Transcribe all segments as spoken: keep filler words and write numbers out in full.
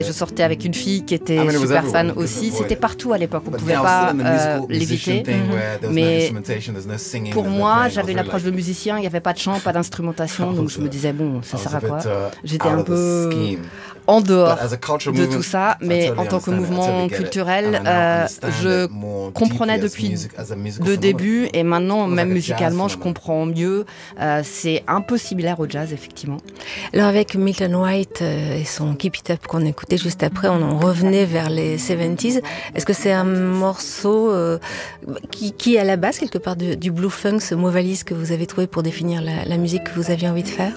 Je sortais avec une fille qui était super fan aussi. C'était partout à l'époque, on ne pouvait pas euh, l'éviter. Mm-hmm. Mais pour moi, j'avais une approche de musicien, il n'y avait pas de chant, pas d'instrumentation, donc je me disais, bon, ça sert à quoi? J'étais un peu en dehors de tout ça, mais en tant que mouvement culturel, euh, je comprenais depuis le début, et maintenant, même musicalement, je comprends mieux. Euh, c'est un peu similaire au jazz, effectivement. Alors avec Milton White euh, et son Keep It Up qu'on écoutait juste après, on en revenait vers les soixante-dix. Est-ce que c'est un morceau euh, qui, qui est à la base quelque part du, du blue funk, ce mot valise que vous avez trouvé pour définir la, la musique que vous aviez envie de faire?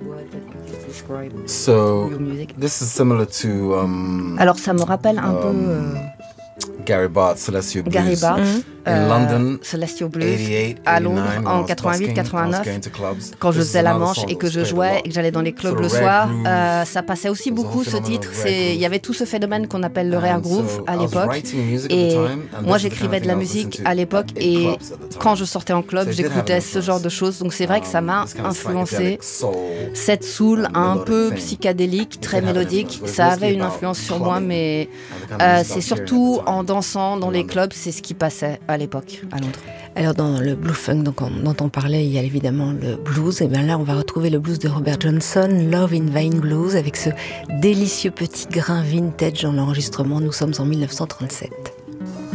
So, this is similar to, um, Alors ça me rappelle un um, peu euh, Gary Bart's Celestial Blues. Gary Bart's, mm-hmm. In London, Celestial Blues, à Londres en quatre-vingt-huit quatre-vingt-neuf, quand je faisais la Manche et que je jouais et que j'allais dans les clubs le soir, euh, ça passait aussi beaucoup ce titre. C'est, il y avait tout ce phénomène qu'on appelle le rare groove à l'époque. Et moi j'écrivais de la musique à l'époque et quand je sortais en club, j'écoutais ce genre de choses. Donc c'est vrai que ça m'a influencé. Cette soul un peu psychédélique, très mélodique, ça avait une influence sur moi, mais euh, c'est surtout en dansant dans les clubs, c'est ce qui passait à l'époque à Londres. Alors dans le blue funk donc, on, dont on parlait, il y a évidemment le blues. Et bien là, on va retrouver le blues de Robert Johnson, Love in Vine Blues, avec ce délicieux petit grain vintage dans l'enregistrement. Nous sommes en dix-neuf cent trente-sept.